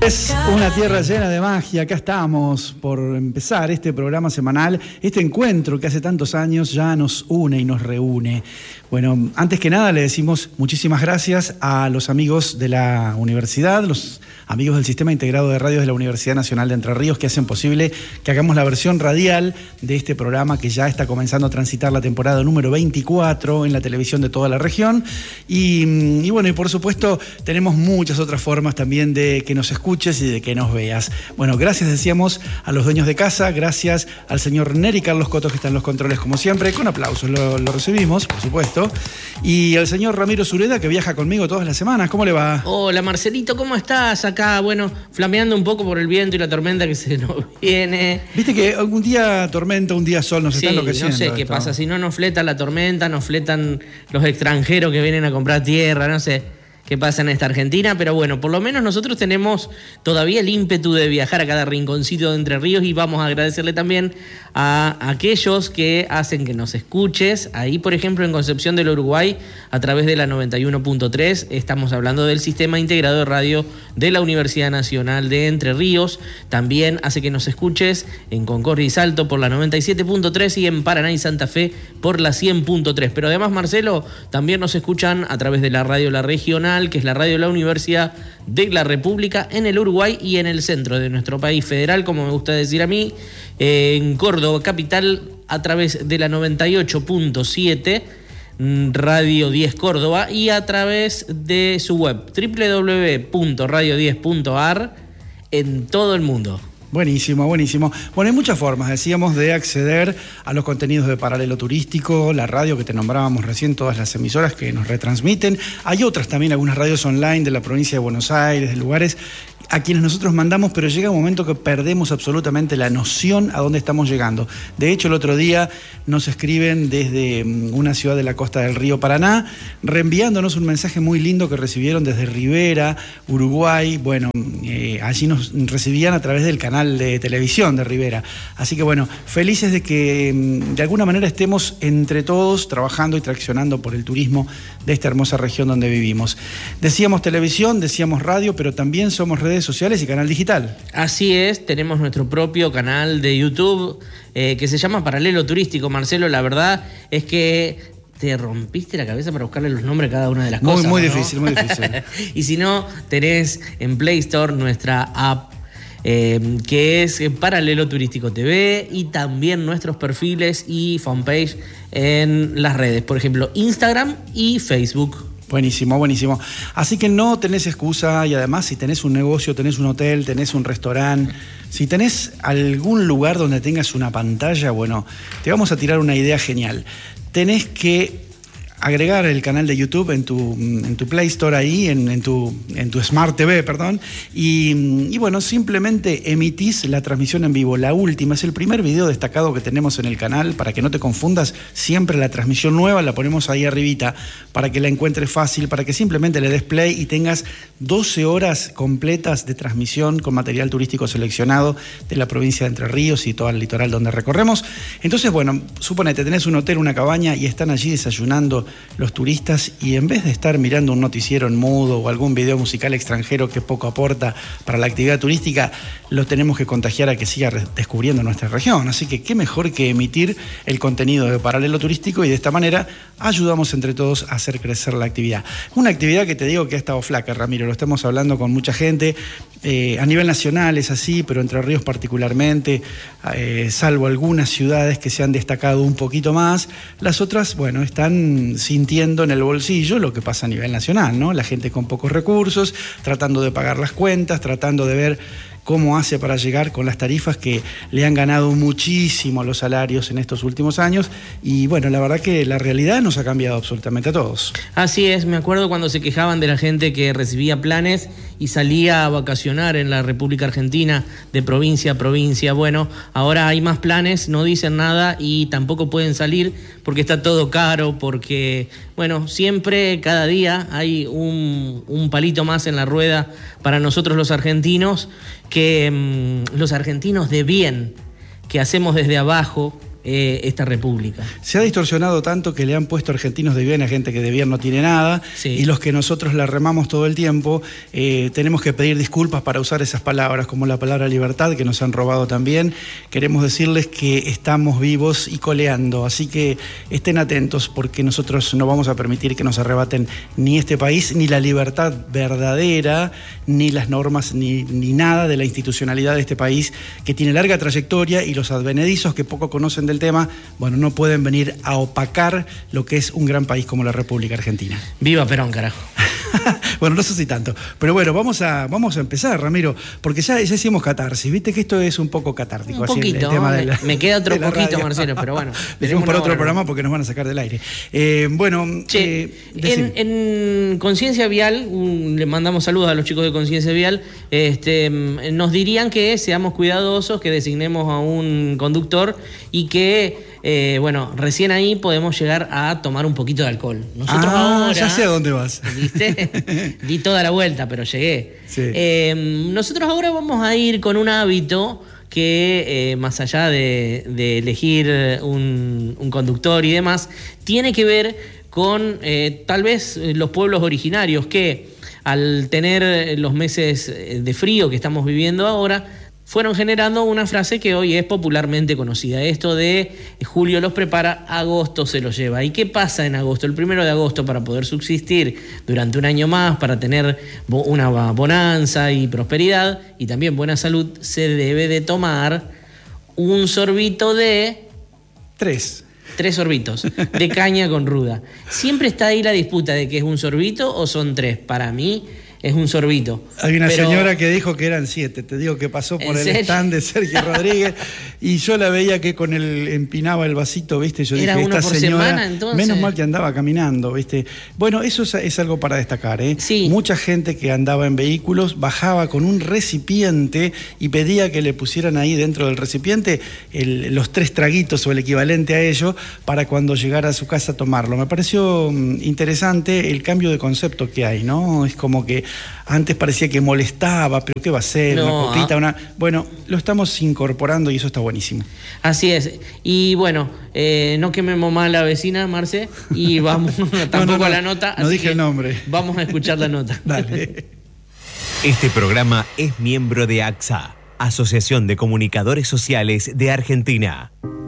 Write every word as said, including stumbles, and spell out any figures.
Es una tierra llena de magia, acá estamos por empezar este programa semanal, este encuentro que hace tantos años ya nos une y nos reúne. Bueno, antes que nada le decimos muchísimas gracias a los amigos de la universidad, los amigos del Sistema Integrado de Radios de la Universidad Nacional de Entre Ríos que hacen posible que hagamos la versión radial de este programa que ya está comenzando a transitar la temporada número veinticuatro en la televisión de toda la región. Y, y bueno, y por supuesto tenemos muchas otras formas también de que nos escuches y de que nos veas. Bueno, gracias decíamos a los dueños de casa, gracias al señor Neri Carlos Coto que está en los controles como siempre, con aplausos lo, lo recibimos, por supuesto, y al señor Ramiro Zureda que viaja conmigo todas las semanas. ¿Cómo le va? Hola Marcelito, ¿cómo estás? Acá, bueno, flameando un poco por el viento y la tormenta que se nos viene. Viste que un día tormenta, un día sol, nos sí, está enloqueciendo. No sé qué pasa, si no nos fleta la tormenta, nos fletan los extranjeros que vienen a comprar tierra, no sé qué pasa en esta Argentina, pero bueno, por lo menos nosotros tenemos todavía el ímpetu de viajar a cada rinconcito de Entre Ríos y vamos a agradecerle también a aquellos que hacen que nos escuches. Ahí, por ejemplo, en Concepción del Uruguay, a través de la noventa y uno punto tres, estamos hablando del Sistema Integrado de Radio de la Universidad Nacional de Entre Ríos. También hace que nos escuches en Concordia y Salto por la noventa y siete punto tres y en Paraná y Santa Fe por la cien punto tres. Pero además, Marcelo, también nos escuchan a través de la radio La Regional, que es la radio de la Universidad de la República en el Uruguay y en el centro de nuestro país federal, como me gusta decir a mí, en Córdoba capital a través de la noventa y ocho punto siete, Radio diez Córdoba, y a través de su web doble u doble u doble u punto radio diez punto a r en todo el mundo. Buenísimo, buenísimo. Bueno, hay muchas formas, decíamos, de acceder a los contenidos de Paralelo Turístico, la radio que te nombrábamos recién, todas las emisoras que nos retransmiten. Hay otras también, algunas radios online de la provincia de Buenos Aires, de lugares a quienes nosotros mandamos, pero llega un momento que perdemos absolutamente la noción a dónde estamos llegando. De hecho, el otro día nos escriben desde una ciudad de la costa del río Paraná, reenviándonos un mensaje muy lindo que recibieron desde Rivera, Uruguay. Bueno, eh, allí nos recibían a través del canal de televisión de Rivera. Así que bueno, felices de que de alguna manera estemos entre todos trabajando y traccionando por el turismo de esta hermosa región donde vivimos. Decíamos televisión, decíamos radio, pero también somos redes sociales y canal digital. Así es, tenemos nuestro propio canal de YouTube eh, que se llama Paralelo Turístico. Marcelo, la verdad es que te rompiste la cabeza para buscarle los nombres a cada una de las muy, cosas. Muy ¿no? difícil, muy difícil. Y si no, tenés en Play Store nuestra app eh, que es Paralelo Turístico T V, y también nuestros perfiles y fanpage en las redes, por ejemplo, Instagram y Facebook. Buenísimo, buenísimo. Así que no tenés excusa, y además si tenés un negocio, tenés un hotel, tenés un restaurante, si tenés algún lugar donde tengas una pantalla, bueno, te vamos a tirar una idea genial. Tenés que agregar el canal de YouTube en tu, en tu Play Store ahí, en, en, tu, en tu Smart T V, perdón, y, y bueno, simplemente emitís la transmisión en vivo, la última, es el primer video destacado que tenemos en el canal, para que no te confundas, siempre la transmisión nueva la ponemos ahí arribita, para que la encuentres fácil, para que simplemente le des play y tengas doce horas completas de transmisión con material turístico seleccionado de la provincia de Entre Ríos y todo el litoral donde recorremos. Entonces, bueno, suponete, tenés un hotel, una cabaña y están allí desayunando los turistas, y en vez de estar mirando un noticiero en mudo o algún video musical extranjero que poco aporta para la actividad turística, los tenemos que contagiar a que siga descubriendo nuestra región. Así que qué mejor que emitir el contenido de Paralelo Turístico, y de esta manera ayudamos entre todos a hacer crecer la actividad. Una actividad que te digo que ha estado flaca, Ramiro, lo estamos hablando con mucha gente, eh, a nivel nacional es así, pero Entre Ríos particularmente, eh, salvo algunas ciudades que se han destacado un poquito más, las otras, bueno, están sintiendo en el bolsillo lo que pasa a nivel nacional, ¿no? La gente con pocos recursos, tratando de pagar las cuentas, tratando de ver cómo hace para llegar con las tarifas que le han ganado muchísimo los salarios en estos últimos años. Y bueno, la verdad que la realidad nos ha cambiado absolutamente a todos. Así es, me acuerdo cuando se quejaban de la gente que recibía planes y salía a vacacionar en la República Argentina de provincia a provincia. Bueno, ahora hay más planes, no dicen nada y tampoco pueden salir porque está todo caro, porque, bueno, siempre, cada día hay un, un palito más en la rueda para nosotros los argentinos, que mmm, los argentinos de bien, que hacemos desde abajo, eh, esta república. Se ha distorsionado tanto que le han puesto argentinos de bien a gente que de bien no tiene nada, sí. Y los que nosotros la remamos todo el tiempo, eh, tenemos que pedir disculpas para usar esas palabras, como la palabra libertad, que nos han robado también. Queremos decirles que estamos vivos y coleando, así que estén atentos, porque nosotros no vamos a permitir que nos arrebaten ni este país, ni la libertad verdadera, ni las normas, ni, ni nada de la institucionalidad de este país, que tiene larga trayectoria, y los advenedizos que poco conocen del tema, bueno, no pueden venir a opacar lo que es un gran país como la República Argentina. ¡Viva Perón, carajo! Bueno, no sé si tanto, pero bueno, vamos a, vamos a empezar, Ramiro, porque ya, ya hicimos catarsis, viste que esto es un poco catártico. Un así poquito, el, el tema de la, me queda otro poquito, radio. Marcelo, pero bueno. Dejemos para otro programa porque nos van a sacar del aire. Eh, bueno, che, eh, en, en Conciencia Vial, un, le mandamos saludos a los chicos de Conciencia Vial, este, nos dirían que seamos cuidadosos, que designemos a un conductor y que... Eh, bueno, recién ahí podemos llegar a tomar un poquito de alcohol. Nosotros ah, ahora... ya sé a dónde vas. ¿Viste? Di toda la vuelta, pero llegué. Sí. Eh, nosotros ahora vamos a ir con un hábito que, eh, más allá de, de elegir un, un conductor y demás, tiene que ver con eh, tal vez los pueblos originarios que, al tener los meses de frío que estamos viviendo ahora, fueron generando una frase que hoy es popularmente conocida. Esto de julio los prepara, agosto se los lleva. ¿Y qué pasa en agosto? El primero de agosto, para poder subsistir durante un año más, para tener una bonanza y prosperidad y también buena salud, se debe de tomar un sorbito de... Tres. Tres sorbitos de caña con ruda. Siempre está ahí la disputa de que es un sorbito o son tres. Para mí... es un sorbito. Hay una pero... señora que dijo que eran siete. Te digo que pasó por el serio? stand de Sergio Rodríguez y yo la veía que con el empinaba el vasito, ¿viste? Yo ¿Era dije, uno esta por señora, semana, entonces? Menos mal que andaba caminando, ¿viste? Bueno, eso es, es algo para destacar, ¿eh? Sí. Mucha gente que andaba en vehículos bajaba con un recipiente y pedía que le pusieran ahí dentro del recipiente el, los tres traguitos o el equivalente a ello para cuando llegara a su casa tomarlo. Me pareció interesante el cambio de concepto que hay, ¿no? Es como que antes parecía que molestaba, pero ¿qué va a ser? No, una copita, ah. una... Bueno, lo estamos incorporando y eso está buenísimo. Así es. Y bueno, eh, no quememos mal a la vecina, Marce, y vamos tampoco no, no, no, a la nota. No así dije el nombre. Vamos a escuchar la nota. Dale. Este programa es miembro de A C S A, Asociación de Comunicadores Sociales de Argentina.